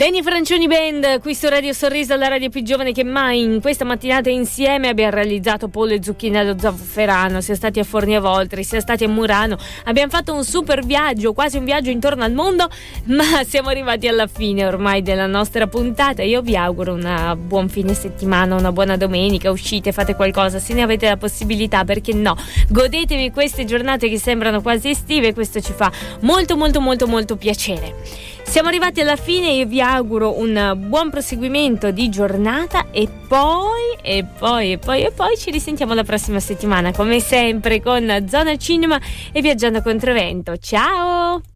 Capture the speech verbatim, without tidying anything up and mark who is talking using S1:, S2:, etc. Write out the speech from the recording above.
S1: Benny Francioni Band, qui su Radio Sorriso, la radio più giovane che mai. In questa mattinata insieme abbiamo realizzato Pollo e Zucchinello Zafferano, sia stati a Fornia Voltri, sia stati a Murano. Abbiamo fatto un super viaggio, quasi un viaggio intorno al mondo, ma siamo arrivati alla fine ormai della nostra puntata. Io vi auguro un buon fine settimana, una buona domenica, uscite, fate qualcosa, se ne avete la possibilità, perché no? Godetevi queste giornate che sembrano quasi estive, questo ci fa molto molto molto molto piacere. Siamo arrivati alla fine, io vi auguro un buon proseguimento di giornata e poi, e poi, e poi, e poi ci risentiamo la prossima settimana, come sempre con Zona Cinema e Viaggiando Controvento. Ciao!